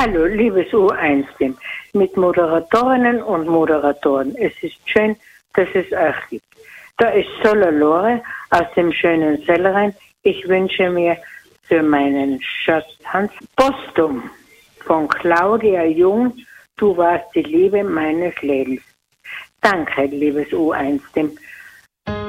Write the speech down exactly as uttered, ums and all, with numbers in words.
Hallo, liebes U eins-Team, mit Moderatorinnen und Moderatoren. Es ist schön, dass es euch gibt. Da ist Sola Lore aus dem schönen Sellerein. Ich wünsche mir für meinen Schatz Hans Postum von Claudia Jung, du warst die Liebe meines Lebens. Danke, liebes U eins-Team.